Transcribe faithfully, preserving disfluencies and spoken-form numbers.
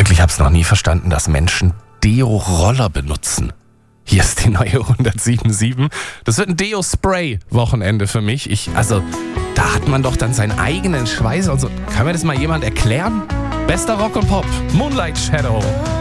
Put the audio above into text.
wirklich hab's noch nie verstanden, dass Menschen Deo-Roller benutzen. Hier ist die neue hundertsieben Komma sieben. Das wird ein Deo-Spray-Wochenende für mich. Ich, also, da hat man doch dann seinen eigenen Schweiß und so. Kann mir das mal jemand erklären? Bester Rock und Pop, Moonlight Shadow.